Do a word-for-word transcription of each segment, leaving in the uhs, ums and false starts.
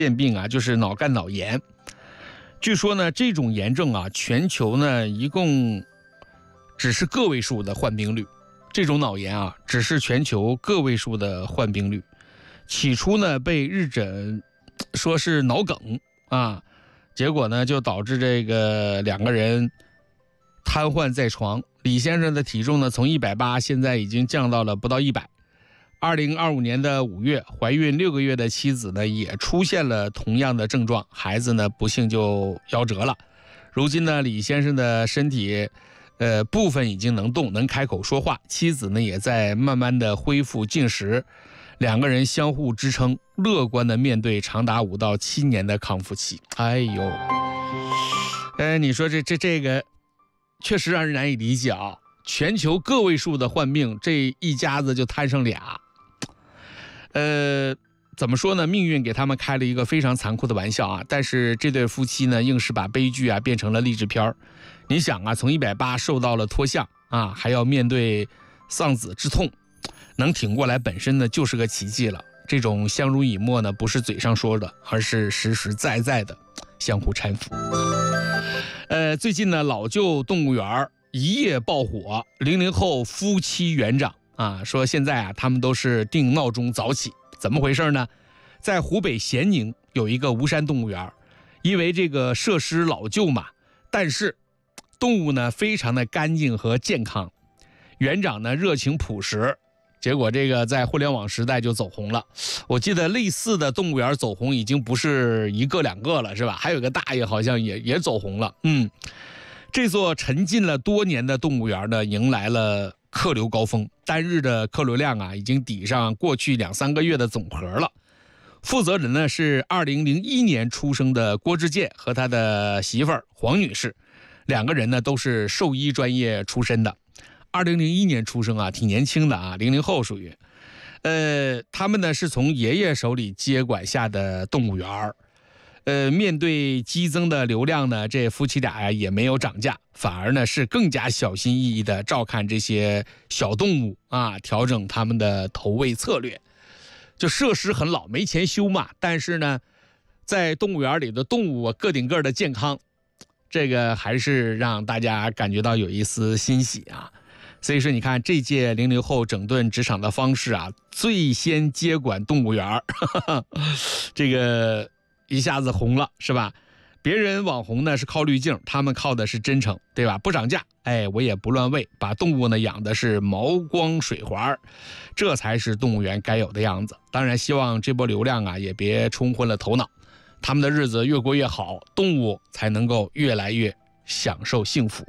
变病啊，就是脑干脑炎。据说呢，这种炎症啊，全球呢一共只是个位数的患病率。这种脑炎啊，只是全球个位数的患病率。起初呢，被日诊说是脑梗啊，结果呢就导致这个两个人瘫痪在床。李先生的体重呢，从一百八十现在已经降到了不到一百。二零二五年的五月，怀孕六个月的妻子呢，也出现了同样的症状，孩子呢不幸就夭折了。如今呢，李先生的身体，呃，部分已经能动，能开口说话，妻子呢也在慢慢的恢复进食，两个人相互支撑，乐观的面对长达五到七年的康复期。哎呦，呃，你说这这这个，确实让人难以理解啊！全球个位数的患病，这一家子就摊上俩。呃，怎么说呢？命运给他们开了一个非常残酷的玩笑啊！但是这对夫妻呢，硬是把悲剧啊变成了励志片。你想啊，从一百八瘦到了脱相啊，还要面对丧子之痛，能挺过来本身呢就是个奇迹了。这种相濡以沫呢，不是嘴上说的，而是实实在在的相互搀扶。呃，最近呢，老旧动物园一夜爆火，零零后夫妻园长啊，说现在啊，他们都是定闹钟早起，怎么回事呢？在湖北咸宁有一个吴山动物园，因为这个设施老旧嘛，但是动物呢非常的干净和健康，园长呢热情朴实，结果这个在互联网时代就走红了。我记得类似的动物园走红已经不是一个两个了，是吧？还有个大爷好像也也走红了。嗯，这座沉浸了多年的动物园呢，迎来了客流高峰，单日的客流量啊，已经抵上过去两三个月的总和了。负责人呢是二零零一年出生的郭志健和他的媳妇儿黄女士，两个人呢都是兽医专业出身的。二零零一年出生啊，挺年轻的啊，零零后属于。呃，他们呢是从爷爷手里接管下的动物园。呃，面对激增的流量呢，这夫妻俩呀也没有涨价，反而呢是更加小心翼翼的照看这些小动物啊，调整他们的投喂策略。就设施很老，没钱修嘛，但是呢，在动物园里的动物个顶个的健康，这个还是让大家感觉到有一丝欣喜啊。所以说，你看这届零零后整顿职场的方式啊，最先接管动物园，呵呵，这个一下子红了，是吧？别人网红呢是靠滤镜，他们靠的是真诚，对吧？不涨价，哎，我也不乱喂，把动物呢养的是毛光水滑，这才是动物园该有的样子。当然，希望这波流量啊也别冲昏了头脑，他们的日子越过越好，动物才能够越来越享受幸福。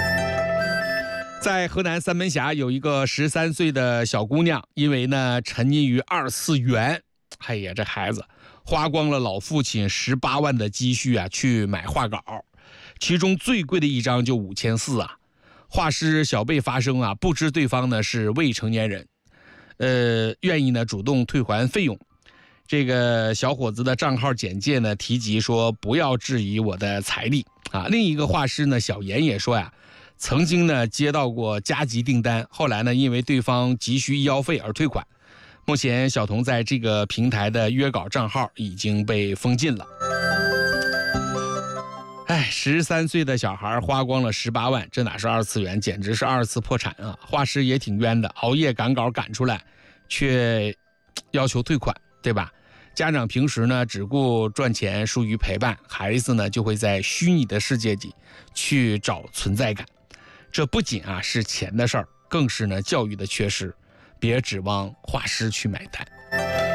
在河南三门峡有一个十三岁的小姑娘，因为呢沉溺于二次元，哎呀，这孩子花光了老父亲十八万的积蓄啊，去买画稿，其中最贵的一张就五千四啊。画师小贝发声啊，不知对方呢是未成年人，呃，愿意呢主动退还费用。这个小伙子的账号简介呢提及说，不要质疑我的财力啊。另一个画师呢小严也说呀，曾经呢接到过加急订单，后来呢因为对方急需医药费而退款。目前小童在这个平台的约稿账号已经被封禁了。哎，十三岁的小孩花光了十八万，这哪是二次元，简直是二次破产啊！画师也挺冤的，熬夜赶稿赶出来，却要求退款，对吧？家长平时呢只顾赚钱，疏于陪伴，孩子呢就会在虚拟的世界里去找存在感。这不仅啊是钱的事儿，更是呢教育的缺失。别指望画师去买单。